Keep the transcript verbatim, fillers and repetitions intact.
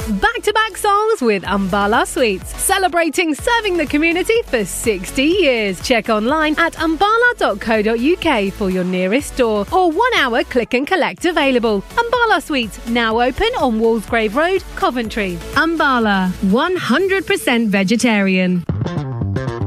Back-to-back songs with Ambala Sweets, celebrating serving the community for sixty years. Check online at ambala dot co dot uk for your nearest store or one-hour click and collect available. Ambala Sweets, now open on Walsgrave Road, Coventry. Ambala, one hundred percent vegetarian.